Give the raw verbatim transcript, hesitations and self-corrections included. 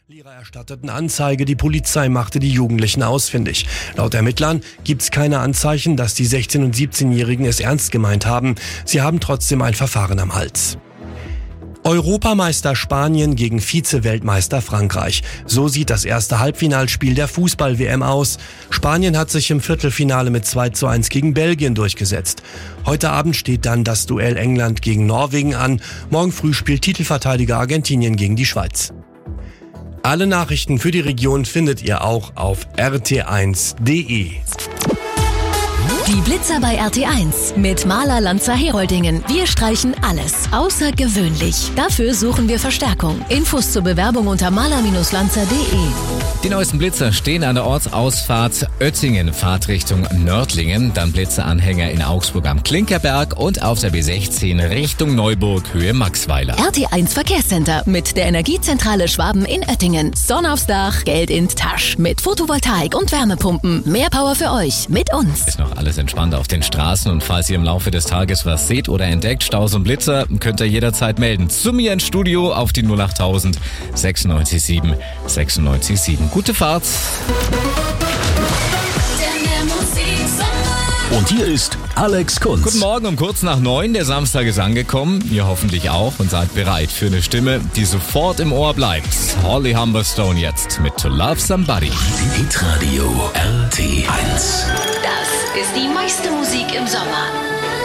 Lehrer erstatteten Anzeige, die Polizei machte die Jugendlichen ausfindig. Laut Ermittlern gibt es keine Anzeichen, dass die sechzehn- und siebzehnjährigen es ernst gemeint haben. Sie haben trotzdem ein Verfahren am Hals. Europameister Spanien gegen Vize-Weltmeister Frankreich. So sieht das erste Halbfinalspiel der Fußball-W M aus. Spanien hat sich im Viertelfinale mit zwei zu eins gegen Belgien durchgesetzt. Heute Abend steht dann das Duell England gegen Norwegen an. Morgen früh spielt Titelverteidiger Argentinien gegen die Schweiz. Alle Nachrichten für die Region findet ihr auch auf r t eins punkt d e. Die Blitzer bei R T eins mit Maler Lanzer Heroldingen. Wir streichen alles außergewöhnlich. Dafür suchen wir Verstärkung. Infos zur Bewerbung unter maler Lanzer punkt d e. Die neuesten Blitzer stehen an der Ortsausfahrt Oettingen, Fahrtrichtung Nördlingen, dann Blitzeranhänger in Augsburg am Klinkerberg und auf der B sechzehn Richtung Neuburg, Höhe Maxweiler. R T eins Verkehrscenter mit der Energiezentrale Schwaben in Oettingen. Sonne aufs Dach, Geld in Tasch. Mit Photovoltaik und Wärmepumpen. Mehr Power für euch mit uns. Ist noch alles entspannt auf den Straßen und falls ihr im Laufe des Tages was seht oder entdeckt, Staus und Blitzer, könnt ihr jederzeit melden. Zu mir ins Studio auf die null achttausend sechsundneunzig sieben sechsundneunzig sieben. Gute Fahrt! Und hier ist Alex Kunz. Guten Morgen, um kurz nach neun. Der Samstag ist angekommen. Ihr hoffentlich auch und seid bereit für eine Stimme, die sofort im Ohr bleibt. Holly Humberstone jetzt mit To Love Somebody. Hitradio R T eins. Das ist die meiste Musik im Sommer.